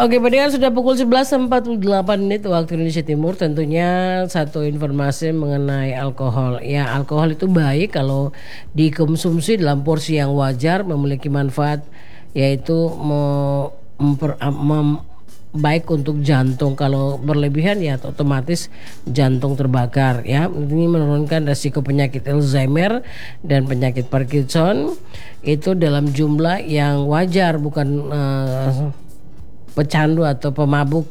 Oke, pendengar sudah pukul 11.48 waktu Indonesia Timur. Tentunya satu informasi mengenai alkohol. Ya, alkohol itu baik kalau dikonsumsi dalam porsi yang wajar, memiliki manfaat yaitu baik untuk jantung. Kalau berlebihan ya otomatis jantung terbakar ya. Ini menurunkan resiko penyakit Alzheimer dan penyakit Parkinson itu dalam jumlah yang wajar, bukan pecandu atau pemabuk